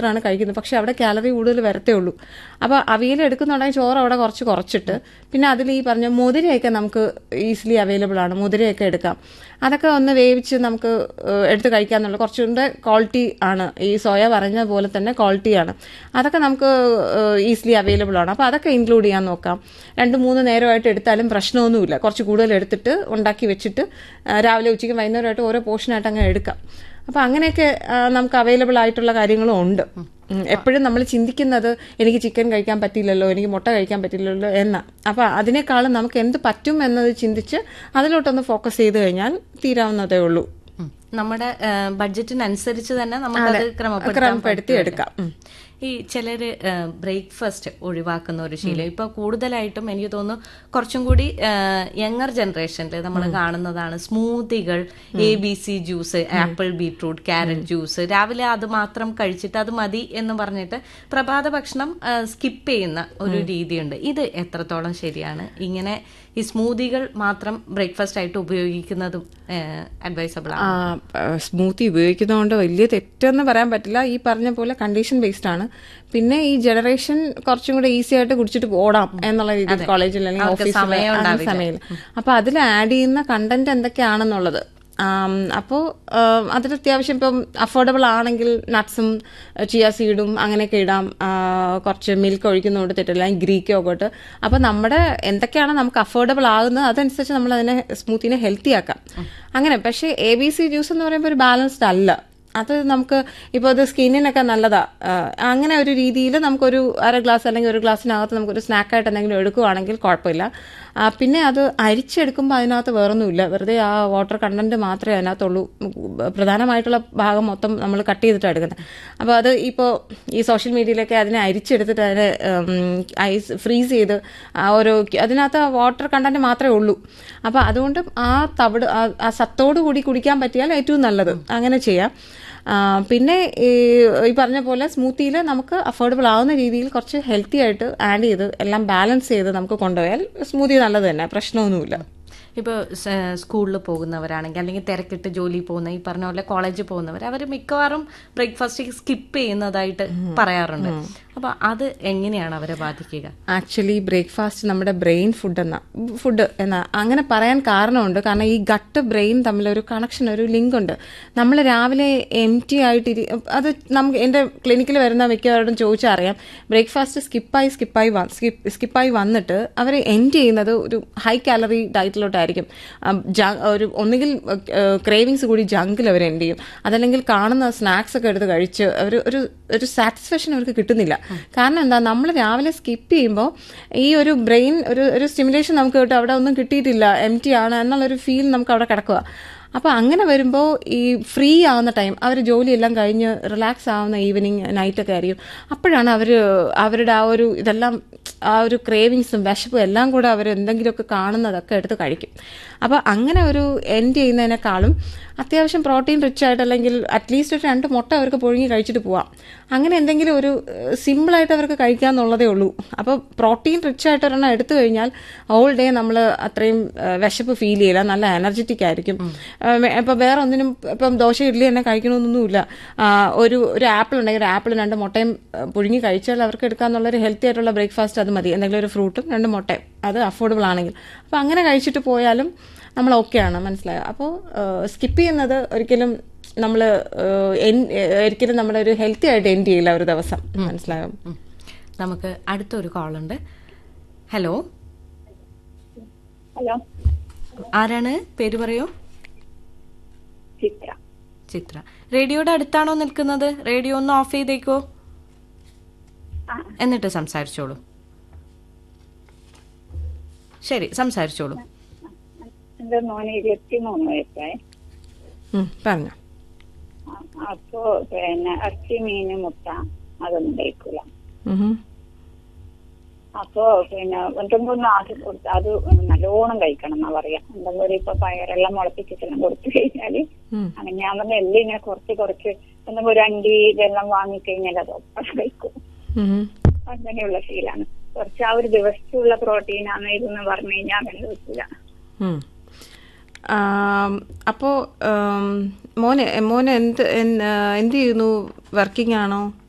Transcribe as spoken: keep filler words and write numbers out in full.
മാത്രമാണ് കഴിക്കുന്നത്. പക്ഷെ അവിടെ കാലറി കൂടുതൽ വരത്തേ ഉള്ളൂ. അപ്പോൾ അവിയൽ എടുക്കുന്നുണ്ടെങ്കിൽ ചോറ് അവിടെ കുറച്ച് കുറച്ചിട്ട് പിന്നെ അതിൽ ഈ പറഞ്ഞ മുതിരയൊക്കെ നമുക്ക് ഈസിലി അവൈലബിൾ ആണ്. മുതിരയൊക്കെ എടുക്കാം. അതൊക്കെ ഒന്ന് വേവിച്ച് നമുക്ക് എടുത്ത് കഴിക്കാമെന്നുള്ള കുറച്ചുകൂടെ ക്വാളിറ്റി ആണ്. ഈ സോയ പറഞ്ഞ പോലെ തന്നെ ക്വാളിറ്റിയാണ്. അതൊക്കെ നമുക്ക് ഈസിലി അവൈലബിൾ ആണ്. അപ്പോൾ അതൊക്കെ ഇൻക്ലൂഡ് ചെയ്യാൻ നോക്കാം. രണ്ട് മൂന്ന് നേരമായിട്ട് എടുത്താലും പ്രശ്നമൊന്നുമില്ല. കുറച്ച് കൂടുതൽ എടുത്തിട്ട് ഉണ്ടാക്കി വെച്ചിട്ട് രാവിലെ ഉച്ചയ്ക്ക് വൈകുന്നേരമായിട്ട് ഓരോ പോർഷനായിട്ട് അങ്ങനെ എടുക്കാം. അപ്പോൾ അങ്ങനെയൊക്കെ നമുക്ക് അവൈലബിൾ ആയിട്ടുള്ള കാര്യങ്ങളും ഉണ്ട്. എപ്പോഴും നമ്മൾ ചിന്തിക്കുന്നത് എനിക്ക് ചിക്കൻ കഴിക്കാൻ പറ്റില്ലല്ലോ, എനിക്ക് മുട്ട കഴിക്കാൻ പറ്റില്ലല്ലോ എന്ന. അപ്പോൾ അതിനേക്കാളും നമുക്ക് എന്ത് പറ്റും എന്നത് ചിന്തിച്ച് അതിലോട്ടൊന്ന് ഫോക്കസ് ചെയ്ത് കഴിഞ്ഞാൽ തീരാവുന്നതേ ഉള്ളൂ. നമ്മുടെ ബഡ്ജറ്റിനനുസരിച്ച് തന്നെ നമുക്ക് ക്രമപ്പെടുത്തി എടുക്കാം. ഈ ചിലര് ബ്രേക്ക്ഫാസ്റ്റ് ഒഴിവാക്കുന്ന ഒരു ശീലം ഇപ്പൊ കൂടുതലായിട്ടും എനിക്ക് തോന്നുന്നു കുറച്ചും കൂടി യങ്ങർ ജനറേഷനിൽ നമ്മൾ കാണുന്നതാണ്. സ്മൂത്തികൾ, A B C juice, apple beetroot carrot juice, രാവിലെ അത് മാത്രം കഴിച്ചിട്ട് അത് മതി എന്ന് പറഞ്ഞിട്ട് പ്രഭാത ഭക്ഷണം സ്കിപ്പ് ചെയ്യുന്ന ഒരു രീതിയുണ്ട്. ഇത് എത്രത്തോളം ശരിയാണ്? ഇങ്ങനെ ഈ സ്മൂത്തികൾ മാത്രം ബ്രേക്ക്ഫാസ്റ്റ് ആയിട്ട് ഉപയോഗിക്കുന്നതും അഡ്വൈസബിൾ ആണ്? സ്മൂത്തി ഉപയോഗിക്കുന്നതുകൊണ്ട് വലിയ തെറ്റെന്ന് പറയാൻ പറ്റില്ല. ഈ പറഞ്ഞ പോലെ കണ്ടീഷൻ ബേസ്ഡ് ആണ്. പിന്നെ ഈ ജനറേഷൻ കുറച്ചും കൂടെ ഈസി ആയിട്ട് കുടിച്ചിട്ട് ഓടാം എന്നുള്ള രീതിയിൽ കോളേജിൽ അല്ലെങ്കിൽ ഓഫീസിൽ സമയം. അപ്പൊ അതിൽ ആഡ് ചെയ്യുന്ന കണ്ടന്റ് എന്തൊക്കെയാണെന്നുള്ളത് അപ്പോൾ അതിൽ അത്യാവശ്യം ഇപ്പം അഫോർഡബിൾ ആണെങ്കിൽ നട്ട്സും ചിയ സീഡും അങ്ങനെയൊക്കെ ഇടാം. കുറച്ച് മിൽക്ക് ഒഴിക്കുന്നതുകൊണ്ട് തെറ്റില്ല, ഗ്രീക്ക് യോഗട്ട്. അപ്പോൾ നമ്മുടെ എന്തൊക്കെയാണ് നമുക്ക് അഫോർഡബിൾ ആകുന്നത് അതനുസരിച്ച് നമ്മൾ അതിനെ സ്മൂത്തിനെ ഹെൽത്തി ആക്കാം അങ്ങനെ. പക്ഷേ എ ബി സി ജ്യൂസ് എന്ന് പറയുമ്പോൾ ഒരു ബാലൻസ്ഡ് അല്ല. അത് നമുക്ക് ഇപ്പോൾ അത് സ്കിന്നിനൊക്കെ നല്ലതാ. അങ്ങനെ ഒരു രീതിയിൽ നമുക്കൊരു അര ഗ്ലാസ് അല്ലെങ്കിൽ ഒരു ഗ്ലാസ്സിനകത്ത് നമുക്കൊരു സ്നാക്കായിട്ട് എന്തെങ്കിലും എടുക്കുവാണെങ്കിൽ കുഴപ്പമില്ല. പിന്നെ അത് അരിച്ചെടുക്കുമ്പോൾ അതിനകത്ത് വേറൊന്നുമില്ല, വെറുതെ ആ വാട്ടർ കണ്ടന്റ് മാത്രമേ അതിനകത്തുള്ളൂ. പ്രധാനമായിട്ടുള്ള ഭാഗം മൊത്തം നമ്മൾ കട്ട് ചെയ്തിട്ടാണ് എടുക്കുന്നത്. അപ്പോൾ അത് ഇപ്പോൾ ഈ സോഷ്യൽ മീഡിയയിലൊക്കെ അതിനെ അരിച്ചെടുത്തിട്ട് അതിനെ ഐസ് ഫ്രീസ് ചെയ്ത് ഓരോ അതിനകത്ത് വാട്ടർ കണ്ടന്റ് മാത്രമേ ഉള്ളൂ. അപ്പോൾ അതുകൊണ്ട് ആ തവിട് ആ സത്തോടു കൂടി കുടിക്കാൻ പറ്റിയാൽ ഏറ്റവും നല്ലത് അങ്ങനെ ചെയ്യാം. പിന്നെ ഈ പറഞ്ഞ പോലെ സ്മൂത്തിയിൽ നമുക്ക് അഫോർഡബിൾ ആവുന്ന രീതിയിൽ കുറച്ച് ഹെൽത്തി ആയിട്ട് ആഡ് ചെയ്ത് എല്ലാം ബാലൻസ് ചെയ്ത് നമുക്ക് കൊണ്ടുപോയാൽ സ്മൂത്തി നല്ലത് തന്നെ, പ്രശ്നമൊന്നുമില്ല. ഇപ്പോൾ സ്കൂളിൽ പോകുന്നവരാണെങ്കിൽ അല്ലെങ്കിൽ തിരക്കിട്ട് ജോലി പോകുന്ന ഈ പറഞ്ഞ പോലെ കോളേജിൽ പോകുന്നവർ അവർ മിക്കവാറും ബ്രേക്ക്ഫാസ്റ്റ് സ്കിപ്പ് ചെയ്യുന്നതായിട്ട് പറയാറുണ്ട്. അപ്പൊ അത് എങ്ങനെയാണ് അവരെ ബാധിക്കുക? ആക്ച്വലി ബ്രേക്ക്ഫാസ്റ്റ് നമ്മുടെ ബ്രെയിൻ ഫുഡ് എന്ന ഫുഡ് എന്ന അങ്ങനെ പറയാൻ കാരണമുണ്ട്. കാരണം ഈ ഗട്ട് ബ്രെയിൻ തമ്മിലൊരു കണക്ഷൻ, ഒരു ലിങ്ക് ഉണ്ട്. നമ്മൾ രാവിലെ എം ടി ആയിട്ട് അത് നമുക്ക് എൻ്റെ ക്ലിനിക്കിൽ വരുന്ന മിക്കവരോടും ചോദിച്ചാൽ അറിയാം. ബ്രേക്ക്ഫാസ്റ്റ് സ്കിപ്പായി സ്കിപ്പായി സ്കിപ്പായി വന്നിട്ട് അവർ എൻഡ് ചെയ്യുന്നത് ഒരു ഹൈ കാലറി ഡയറ്റിലോട്ടായിരിക്കും. ഒരു ഒന്നുകിൽ ക്രേവിങ്സ് കൂടി ജങ്കിൽ അവർ എൻഡ് ചെയ്യും, അതല്ലെങ്കിൽ കാണുന്ന സ്നാക്സ് ഒക്കെ എടുത്ത് കഴിച്ച് അവർ ഒരു ഒരു സാറ്റിസ്ഫാക്ഷൻ അവർക്ക് കിട്ടുന്നില്ല. കാരണം എന്താ, നമ്മൾ രാവിലെ സ്കിപ്പ് ചെയ്യുമ്പോൾ ഈ ഒരു ബ്രെയിൻ ഒരു ഒരു സ്റ്റിമുലേഷൻ നമുക്ക് കിട്ടും. അവിടെ ഒന്നും കിട്ടിയിട്ടില്ല, എം ടി ആണ് എന്നുള്ളൊരു ഫീൽ നമുക്ക് അവിടെ കിടക്കുക. അപ്പോൾ അങ്ങനെ വരുമ്പോൾ ഈ ഫ്രീ ആവുന്ന ടൈം അവർ ജോലിയെല്ലാം കഴിഞ്ഞ് റിലാക്സ് ആവുന്ന ഈവനിങ് നൈറ്റൊക്കെ ആയിരിക്കും. അപ്പോഴാണ് അവർ അവരുടെ ആ ഒരു ഇതെല്ലാം ആ ഒരു ക്രേവിങ്സും വിശപ്പും എല്ലാം കൂടെ അവർ എന്തെങ്കിലുമൊക്കെ കാണുന്നതൊക്കെ എടുത്ത് കഴിക്കും. അപ്പോൾ അങ്ങനെ ഒരു എൻഡ് ചെയ്യുന്നതിനേക്കാളും അത്യാവശ്യം പ്രോട്ടീൻ റിച്ച് ആയിട്ട് അല്ലെങ്കിൽ അറ്റ്ലീസ്റ്റ് ഒരു രണ്ട് മുട്ട അവർക്ക് പുഴുങ്ങി കഴിച്ചിട്ട് പോവാം. അങ്ങനെ എന്തെങ്കിലും ഒരു സിമ്പിളായിട്ട് അവർക്ക് കഴിക്കാമെന്നുള്ളതേ ഉള്ളൂ. അപ്പോൾ പ്രോട്ടീൻ റിച്ച് ആയിട്ട് ഒരെണ്ണം എടുത്തു കഴിഞ്ഞാൽ ഹോൾ ഡേ നമ്മൾ അത്രയും വിശപ്പ് ഫീൽ ചെയ്യില്ല, നല്ല എനർജറ്റിക് ആയിരിക്കും. ഇപ്പം വേറെ ഒന്നിനും ഇപ്പം ദോശ ഇഡ്ഡലി തന്നെ കഴിക്കണമെന്നൊന്നുമില്ല. ഒരു ഒരു ആപ്പിൾ ഉണ്ടെങ്കിൽ ഒരു ആപ്പിൾ രണ്ട് മുട്ടയും പുഴുങ്ങി കഴിച്ചാൽ അവർക്ക് എടുക്കാമെന്നുള്ളൊരു ഹെൽത്തി ആയിട്ടുള്ള ബ്രേക്ക്ഫാസ്റ്റ് അത് മതി. എന്തെങ്കിലും ഒരു ഫ്രൂട്ടും രണ്ട് മുട്ടയും, അത് അഫോർഡബിൾ ആണെങ്കിൽ. അപ്പോൾ അങ്ങനെ കഴിച്ചിട്ട് പോയാലും നമ്മൾ ഓക്കെയാണ്, മനസ്സിലായോ? അപ്പോൾ സ്കിപ്പ് ചെയ്യുന്നത് ഒരിക്കലും നമ്മൾ ഒരിക്കലും നമ്മുടെ ഒരു ഹെൽത്തി ആയിട്ട് എൻഡ് ചെയ്യില്ല ഒരു ദിവസം, മനസ്സിലായോ? നമുക്ക് അടുത്തൊരു കോളുണ്ട്. ഹലോ ഹലോ, ആരാണ്? പേര് പറയൂ. ചിത്ര. ചിത്ര, റേഡിയോയുടെ അടുത്താണോ നിൽക്കുന്നത്? റേഡിയോ ഒന്ന് ഓഫ് ചെയ്തേക്കോ, എന്നിട്ട് സംസാരിച്ചോളൂ. ശരി, സംസാരിച്ചോളൂ. എന്റെ മോന് ഇരുപത്തിമൂന്ന് വയസ്സായി. പറഞ്ഞു. അപ്പോ പിന്നെ ഇറച്ചി, മീന്, മുട്ട അതൊന്നും കഴിക്കൂല. അപ്പോ പിന്നെ എന്തെങ്കിലും ഒന്ന് ആക്കി കൊടുത്ത് അത് നല്ലോണം കഴിക്കണം എന്നാ പറയാ. എന്തെങ്കിലും ഇപ്പൊ പയറെല്ലാം മുളപ്പിച്ചിട്ടെല്ലാം കൊടുത്തു കഴിഞ്ഞാല് അങ്ങനെ ഞാൻ പറഞ്ഞ എല്ലാം ഇങ്ങനെ കുറച്ച് കുറച്ച് എന്തെങ്കിലും ഒരു അണ്ടി ഇതെല്ലാം വാങ്ങിക്കഴിഞ്ഞാൽ അത് ഒപ്പം കഴിക്കും. അങ്ങനെയുള്ള ശീലാണ്. കുറച്ച് ആ ഒരു ദിവസത്തുള്ള പ്രോട്ടീനാണ് ഇതെന്ന് പറഞ്ഞു കഴിഞ്ഞാൽ അങ്ങനെ വെക്കില്ല. അപ്പോ മോനെ മോനെ എന്ത് എന്ത് ചെയ്യുന്നു? വർക്കിംഗ് ആണോ?